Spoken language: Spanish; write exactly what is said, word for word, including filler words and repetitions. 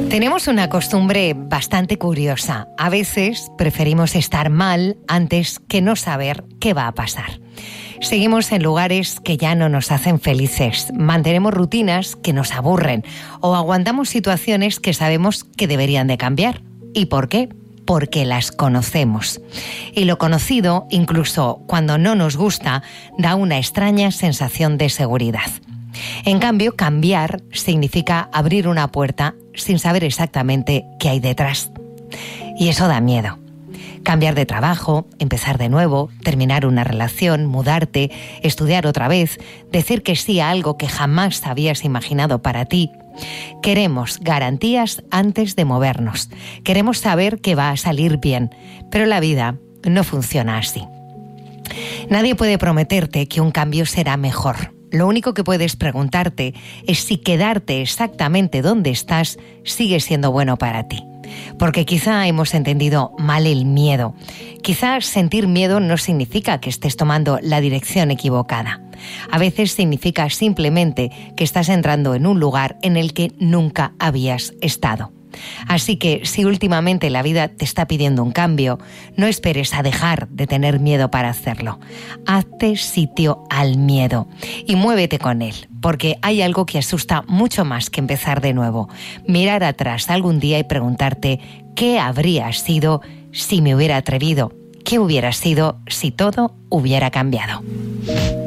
Tenemos una costumbre bastante curiosa. A veces preferimos estar mal antes que no saber qué va a pasar. Seguimos en lugares que ya no nos hacen felices, mantenemos rutinas que nos aburren o aguantamos situaciones que sabemos que deberían de cambiar. ¿Y por qué? Porque las conocemos. Y lo conocido, incluso cuando no nos gusta, da una extraña sensación de seguridad. En cambio, cambiar significa abrir una puerta sin saber exactamente qué hay detrás. Y eso da miedo. Cambiar de trabajo, empezar de nuevo, terminar una relación, mudarte, estudiar otra vez, decir que sí a algo que jamás habías imaginado para ti. Queremos garantías antes de movernos. Queremos saber que va a salir bien, pero la vida no funciona así. Nadie puede prometerte que un cambio será mejor. Lo único que puedes preguntarte es si quedarte exactamente donde estás sigue siendo bueno para ti. Porque quizá hemos entendido mal el miedo. Quizá sentir miedo no significa que estés tomando la dirección equivocada. A veces significa simplemente que estás entrando en un lugar en el que nunca habías estado. Así que si últimamente la vida te está pidiendo un cambio, no esperes a dejar de tener miedo para hacerlo. Hazte sitio al miedo y muévete con él, porque hay algo que asusta mucho más que empezar de nuevo. Mirar atrás algún día y preguntarte qué habría sido si me hubiera atrevido, qué hubiera sido si todo hubiera cambiado.